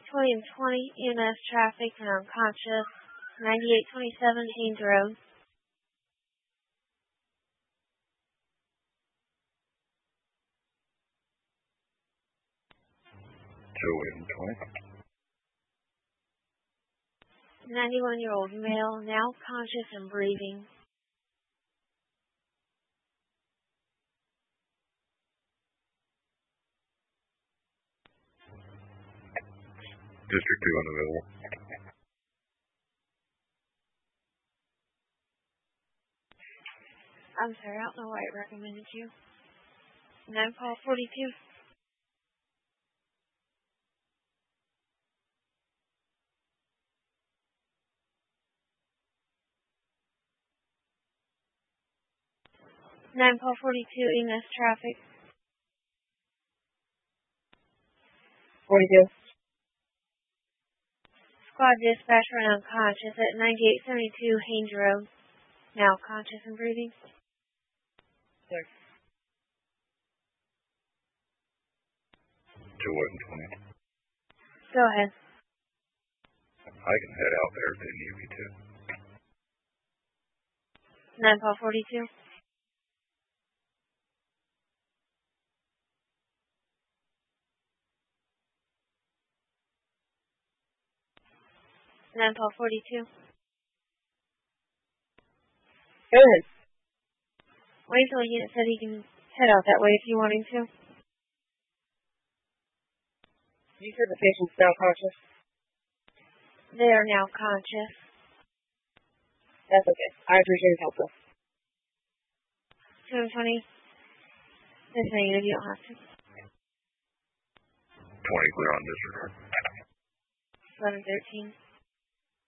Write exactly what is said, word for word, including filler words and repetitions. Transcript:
William twenty, E M S traffic and unconscious, ninety-eight twenty-seven Haynes Road. Joe William twenty. ninety-one-year-old male, now conscious and breathing. District two unavailable. I'm sorry, I don't know why it recommended you. nine Paul forty-two. nine Paul forty-two, E M S traffic. forty-two. Squad dispatcher and unconscious at ninety-eight seventy-two Haynes Road. Now conscious and breathing. Sir. Joe William twenty. Go ahead. I can head out there if they need me to. nine Paul forty-two. nine Paul forty-two. Go ahead. Waynesville unit said he can head out that way if you want him to. You said the patient's now conscious? They are now conscious. That's okay. I appreciate his help, though. two twenty. This negative, you don't have to. twenty clear on district. eleven thirteen.